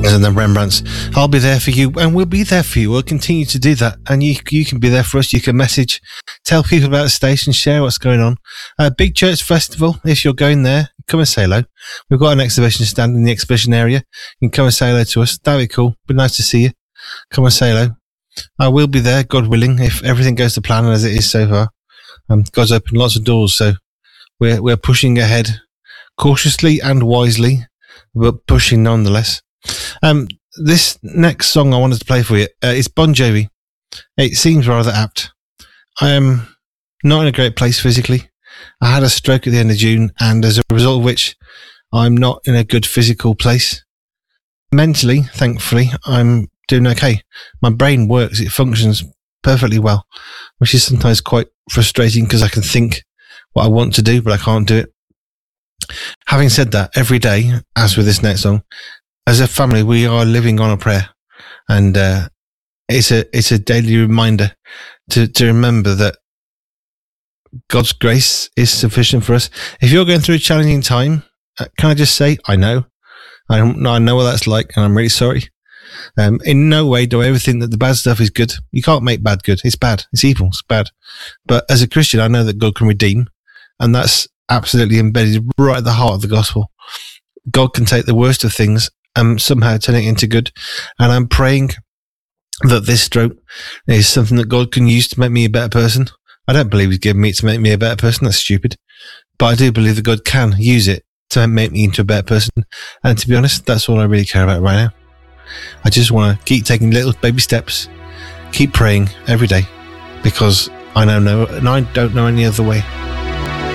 and the Rembrandts. I'll be there for you, and we'll be there for you. We'll continue to do that, and you can be there for us. You can message, tell people about the station, share what's going on. Big Church Festival, if you're going there, come and say hello. We've got an exhibition stand in the exhibition area. You can come and say hello to us. That'd be cool. Be nice to see you. Come and say hello. I will be there, God willing, if everything goes to plan as it is so far. God's opened lots of doors, so we're pushing ahead cautiously and wisely, but pushing nonetheless. This next song I wanted to play for you is Bon Jovi. It seems rather apt. I am not in a great place physically. I had a stroke at the end of June, and as a result of which I'm not in a good physical place. Mentally, thankfully, I'm doing okay. My brain works, it functions perfectly well, which is sometimes quite frustrating because I can think what I want to do, but I can't do it. Having said that, every day, as with this next song, as a family, we are living on a prayer, and it's a daily reminder to remember that God's grace is sufficient for us. If you're going through a challenging time, can I just say, I know what that's like, and I'm really sorry. In no way do I ever think that the bad stuff is good. You can't make bad good. It's bad. It's evil. It's bad. But as a Christian, I know that God can redeem, and that's absolutely embedded right at the heart of the gospel. God can take the worst of things and somehow turn it into good. And I'm praying that this stroke is something that God can use to make me a better person. I don't believe He's given me it to make me a better person. That's stupid. But I do believe that God can use it to make me into a better person. And to be honest, that's all I really care about right now. I just want to keep taking little baby steps, keep praying every day, because I don't know any other way.